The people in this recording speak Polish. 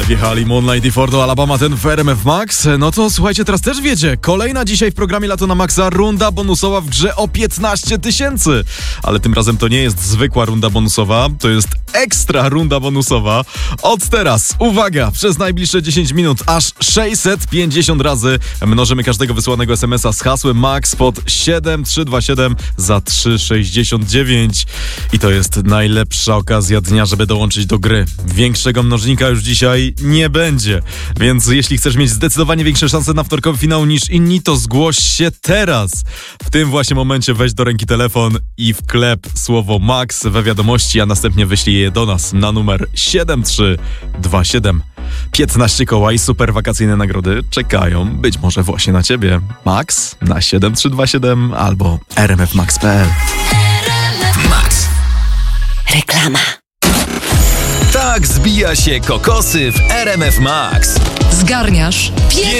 wjechali Moonlight i Fordo Alabama, ten w RMF Max. No to słuchajcie, teraz też wiecie, kolejna dzisiaj w programie Lato na Maxa runda bonusowa w grze o 15 000. Ale tym razem to nie jest zwykła runda bonusowa, to jest ekstra runda bonusowa. Od teraz, uwaga, przez najbliższe 10 minut aż 650 razy mnożymy każdego wysłanego SMS-a z hasłem MAX pod 7327 za 3,69. I to jest najlepsza okazja dnia, żeby dołączyć do gry. Większego mnożnika już dzisiaj nie będzie. Więc jeśli chcesz mieć zdecydowanie większe szanse na wtorkowy finał niż inni, to zgłoś się teraz. W tym właśnie momencie weź do ręki telefon i wklep słowo MAX we wiadomości, a następnie wyślij je do nas na numer 7327. 15 koła i super wakacyjne nagrody czekają być może właśnie na ciebie. MAX na 7327 albo rmfmax.pl. Max. Reklama. Tak zbija się kokosy w RMF Max. Zgarniasz